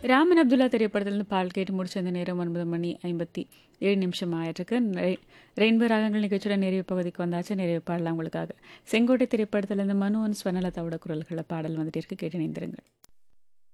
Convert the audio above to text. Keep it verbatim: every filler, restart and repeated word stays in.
ராமன் அப்துல்லா திரைப்படத்திலிருந்து பால் கேட்டு முடிச்ச அந்த நேரம் ஒன்பது மணி ஐம்பத்தி ஏழு நிமிஷம் ஆயிட்டிருக்கு. ரெ- ரெயின்போ ராகங்கள் நிகழ்ச்சியோட நிறைவு பகுதிக்கு வந்தாச்சு. நிறைவு பாடலாம் உங்களுக்காக. செங்கோட்டை திரைப்படத்திலிருந்து மனோன் ஸ்வர்ணலதாவோட குரல்கள பாடல் வந்துட்டு இருக்கு. கேட்டு இணைந்திருங்கள்.